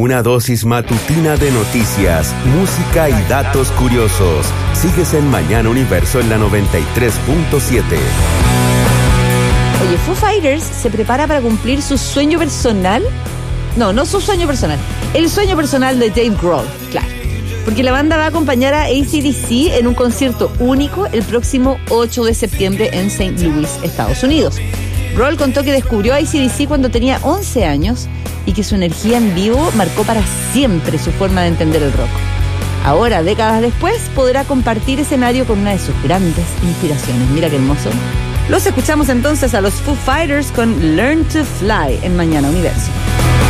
Una dosis matutina de noticias, música y datos curiosos. Sigues en Mañana Universo en la 93.7. Oye, Foo Fighters se prepara para cumplir su sueño personal. No su sueño personal. El sueño personal de Dave Grohl, claro. Porque la banda va a acompañar a AC/DC en un concierto único el próximo 8 de septiembre en St. Louis, Estados Unidos. Grohl contó que descubrió a AC/DC cuando tenía 11 años y que su energía en vivo marcó para siempre su forma de entender el rock. Ahora, décadas después, podrá compartir escenario con una de sus grandes inspiraciones. Mira qué hermoso. Los escuchamos entonces a los Foo Fighters con Learn to Fly en Mañana Universo.